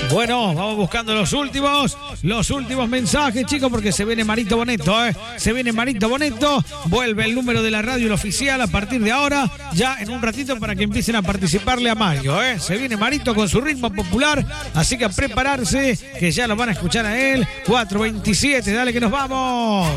Bueno, vamos buscando los últimos mensajes, chicos, porque se viene Marito Boneto, ¿eh? Se viene Marito Boneto, vuelve el número de la radio el oficial a partir de ahora, ya en un ratito para que empiecen a participarle a Mario, ¿eh? Se viene Marito con su ritmo popular, así que a prepararse, que ya lo van a escuchar a él. 4:27, dale que nos vamos.